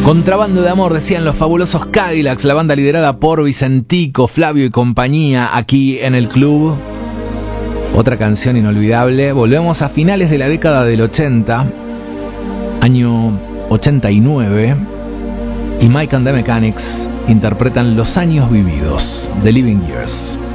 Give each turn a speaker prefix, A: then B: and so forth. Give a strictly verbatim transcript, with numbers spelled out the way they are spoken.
A: Contrabando de amor, decían los fabulosos Cadillacs, la banda liderada por Vicentico, Flavio y compañía, aquí en el club. Otra canción inolvidable. Volvemos a finales de la década del ochenta, año ochenta y nueve, y Mike and the Mechanics interpretan Los años vividos, The Living Years.